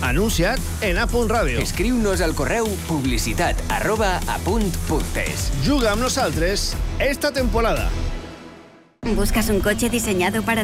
Anuncia't en A.Radio. Escriu-nos al correu publicitat@apunt.es. Juga amb nosaltres esta temporada. ¿Buscas un coche diseñado para